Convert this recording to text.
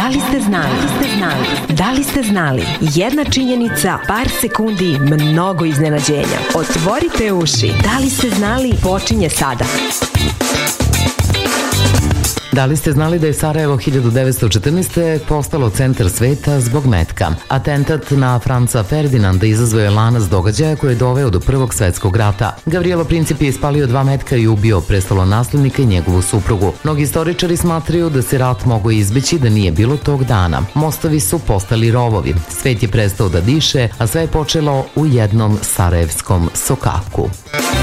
Da li ste znali? Da li ste znali? Jedna činjenica, par sekundi, mnogo iznenađenja. Otvorite uši. Da li ste znali? Počinje sada. Da li ste znali da je Sarajevo 1914. postalo centar sveta zbog metka? Atentat na Franca Ferdinanda izazvao je lanac događaja koji je doveo do Prvog svetskog rata. Gavrilo Princip je ispalio 2 metka i ubio prestolonaslednika i njegovu suprugu. Mnogi istoričari smatraju da se rat mogao izbeći da nije bilo tog dana. Mostovi su postali rovovi. Svet je prestao da diše, a sve je počelo u jednom sarajevskom sokaku.